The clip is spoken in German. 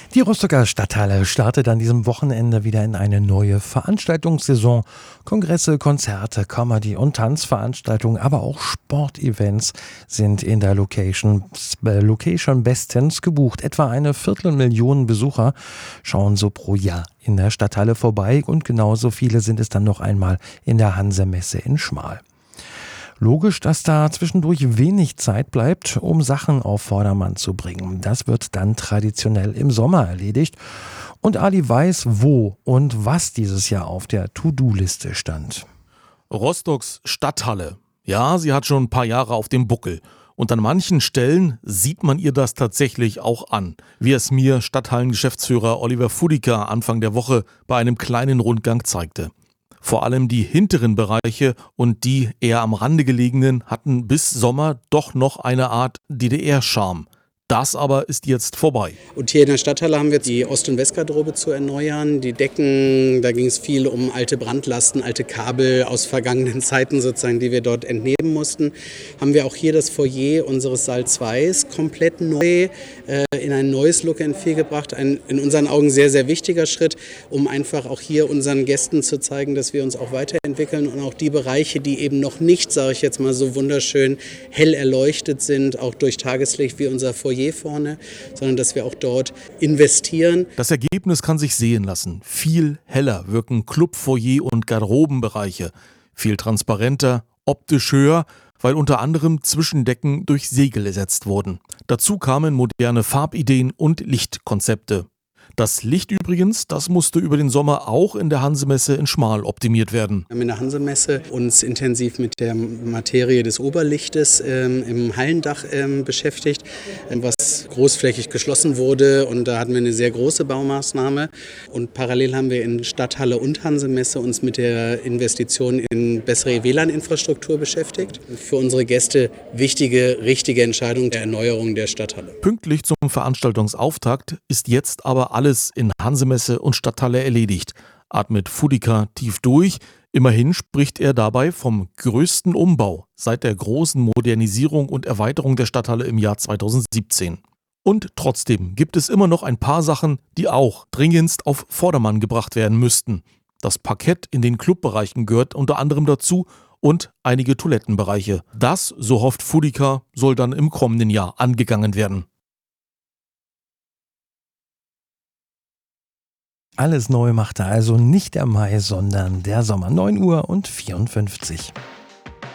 Die Rostocker Stadthalle startet an diesem Wochenende wieder in eine neue Veranstaltungssaison. Kongresse, Konzerte, Comedy- und Tanzveranstaltungen, aber auch Sportevents sind in der Location bestens gebucht. Etwa 250.000 Besucher schauen so pro Jahr in der Stadthalle vorbei und genauso viele sind es dann noch einmal in der Hanse-Messe in Schmal. Logisch, dass da zwischendurch wenig Zeit bleibt, um Sachen auf Vordermann zu bringen. Das wird dann traditionell im Sommer erledigt. Und Ali weiß, wo und was dieses Jahr auf der To-Do-Liste stand. Rostocks Stadthalle. Ja, sie hat schon ein paar Jahre auf dem Buckel. Und an manchen Stellen sieht man ihr das tatsächlich auch an, wie es mir Stadthallengeschäftsführer Oliver Fudica Anfang der Woche bei einem kleinen Rundgang zeigte. Vor allem die hinteren Bereiche und die eher am Rande gelegenen hatten bis Sommer doch noch eine Art DDR-Charme. Das aber ist jetzt vorbei. Und hier in der Stadthalle haben wir die Ost- und Westgarderobe zu erneuern. Die Decken, da ging es viel um alte Brandlasten, alte Kabel aus vergangenen Zeiten sozusagen, die wir dort entnehmen mussten. Haben wir auch hier das Foyer unseres Saal 2 komplett neu in ein neues Look and Feel gebracht. Ein in unseren Augen sehr, sehr wichtiger Schritt, um einfach auch hier unseren Gästen zu zeigen, dass wir uns auch weiterentwickeln und auch die Bereiche, die eben noch nicht, sage ich jetzt mal, so wunderschön hell erleuchtet sind, auch durch Tageslicht wie unser Foyer vorne, sondern dass wir auch dort investieren. Das Ergebnis kann sich sehen lassen. Viel heller wirken Club, Foyer und Garderobenbereiche. Viel transparenter, optisch höher, weil unter anderem Zwischendecken durch Segel ersetzt wurden. Dazu kamen moderne Farbideen und Lichtkonzepte. Das Licht übrigens, das musste über den Sommer auch in der Hanse-Messe in Schmal optimiert werden. Wir haben in der Hanse-Messe uns intensiv mit der Materie des Oberlichtes im Hallendach beschäftigt, was großflächig geschlossen wurde, und da hatten wir eine sehr große Baumaßnahme. Und parallel haben wir in Stadthalle und Hanse-Messe uns mit der Investition in bessere WLAN-Infrastruktur beschäftigt. Für unsere Gäste wichtige, richtige Entscheidung der Erneuerung der Stadthalle. Pünktlich zum Veranstaltungsauftakt ist jetzt aber alles in Hanse-Messe und Stadthalle erledigt, atmet Fudica tief durch. Immerhin spricht er dabei vom größten Umbau seit der großen Modernisierung und Erweiterung der Stadthalle im Jahr 2017. Und trotzdem gibt es immer noch ein paar Sachen, die auch dringendst auf Vordermann gebracht werden müssten. Das Parkett in den Clubbereichen gehört unter anderem dazu und einige Toilettenbereiche. Das, so hofft Fudica, soll dann im kommenden Jahr angegangen werden. Alles neu machte also nicht der Mai, sondern der Sommer. 9:54 Uhr.